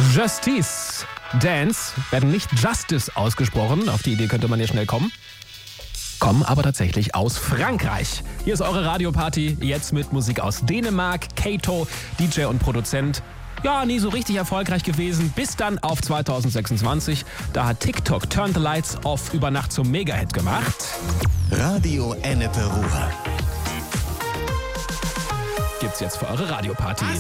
Justice Dance werden nicht Justice ausgesprochen. Auf die Idee könnte man ja schnell kommen. Kommen aber tatsächlich aus Frankreich. Hier ist eure Radioparty, jetzt mit Musik aus Dänemark. Kato, DJ und Produzent. Ja, nie so richtig erfolgreich gewesen, bis dann auf 2026. Da hat TikTok Turn the Lights Off über Nacht zum Mega-Hit gemacht. Radio Ennepe Ruhr. Gibt's jetzt für eure Radioparty.